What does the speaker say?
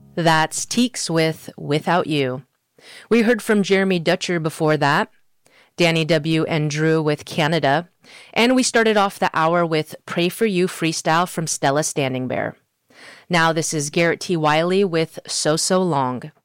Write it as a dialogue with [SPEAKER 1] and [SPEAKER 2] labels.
[SPEAKER 1] That's Teeks with Without You. We heard from Jeremy Dutcher before that, Danny W. and Drew with Canada, and we started off the hour with Pray For You freestyle from Stella Standing Bear. Now this is Garrett T. Wiley with So So Long.